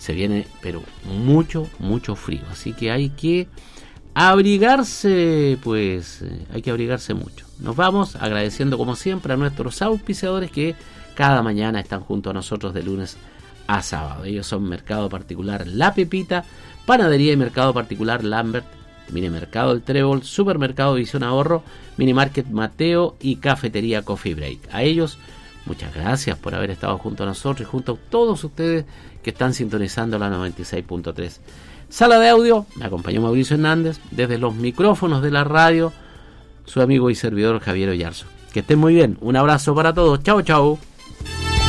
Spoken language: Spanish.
se viene, pero mucho, mucho frío. Así que hay que abrigarse, pues hay que abrigarse mucho. Nos vamos agradeciendo como siempre a nuestros auspiciadores que cada mañana están junto a nosotros de lunes a sábado. Ellos son Mercado Particular La Pepita, Panadería y Mercado Particular Lambert, Mini Mercado El Trébol, Supermercado Visión Ahorro, Mini Market Mateo y Cafetería Coffee Break. A ellos, muchas gracias por haber estado junto a nosotros y junto a todos ustedes que están sintonizando la 96.3. Sala de audio, me acompañó Mauricio Hernández, desde los micrófonos de la radio, su amigo y servidor Javier Oyarzo. Que estén muy bien, un abrazo para todos, chao chao.